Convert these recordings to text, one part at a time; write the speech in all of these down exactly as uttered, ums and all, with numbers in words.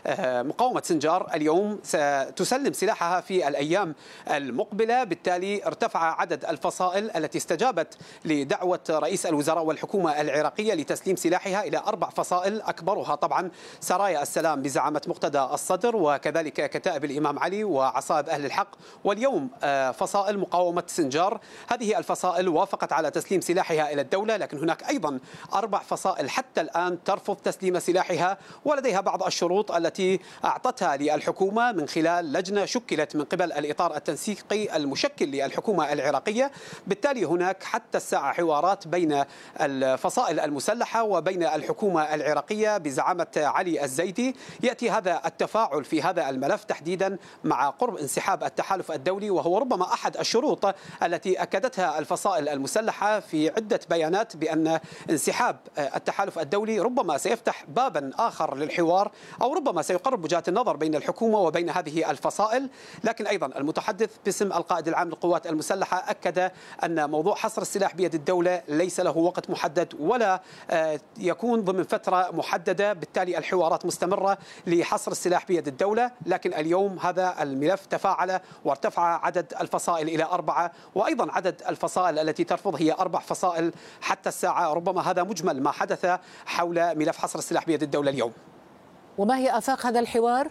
مقاومة سنجار اليوم ستسلم سلاحها في الأيام المقبلة. بالتالي ارتفع عدد الفصائل التي استجابت لدعوة رئيس الوزراء والحكومة العراقية لتسليم سلاحها إلى أربع فصائل، أكبرها طبعا سرايا السلام بزعامة مقتدى الصدر، وكذلك كتائب الإمام علي وعصائب أهل الحق، واليوم فصائل مقاومة سنجار. هذه الفصائل وافقت على تسليم سلاحها إلى الدولة، لكن هناك أيضا أربع فصائل حتى الآن ترفض تسليم سلاحها، ولديها بعض الشروط التي أعطتها للحكومة من خلال لجنة شكلت من قبل الإطار التنسيقي المشكل للحكومة العراقية. بالتالي هناك حتى الساعة حوارات بين الفصائل المسلحة وبين الحكومة العراقية بزعامة علي الزيدي. يأتي هذا التفاعل في هذا الملف تحديدا مع قرب انسحاب التحالف الدولي، وهو ربما أحد الشروط التي أكدتها الفصائل المسلحة في عدة بيانات بأن انسحاب التحالف الدولي ربما سيفتح بابا آخر للحوار، أو ربما سيقرب وجهات النظر بين الحكومة وبين هذه الفصائل. لكن أيضا المتحدث باسم القائد العام للقوات المسلحة أكد أن موضوع حصر السلاح بيد الدولة ليس له وقت محدد ولا يكون ضمن فترة محددة، بالتالي الحوارات مستمرة لحصر السلاح بيد الدولة. لكن اليوم هذا الملف تفاعل وارتفع عدد الفصائل إلى أربعة، وأيضا عدد الفصائل التي ترفض هي أربع فصائل حتى الساعة. ربما هذا مجمل ما حدث حول ملف حصر السلاح بيد الدولة اليوم. وما هي آفاق هذا الحوار؟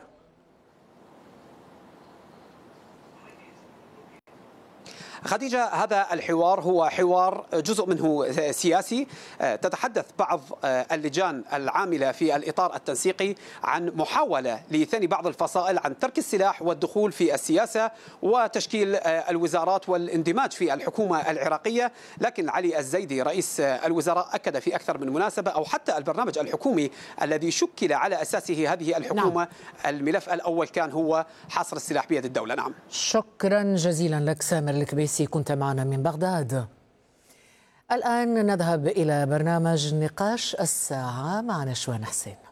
خديجة، هذا الحوار هو حوار جزء منه سياسي. تتحدث بعض اللجان العاملة في الإطار التنسيقي عن محاولة لثني بعض الفصائل عن ترك السلاح والدخول في السياسة وتشكيل الوزارات والاندماج في الحكومة العراقية. لكن علي الزيدي رئيس الوزراء أكد في أكثر من مناسبة، أو حتى البرنامج الحكومي الذي شكل على أساسه هذه الحكومة، نعم. الملف الأول كان هو حصر السلاح بيد الدولة. نعم. شكرا جزيلا لك سامر الكبيسي، كنت معنا من بغداد. الآن نذهب إلى برنامج نقاش الساعة مع نشوان حسين.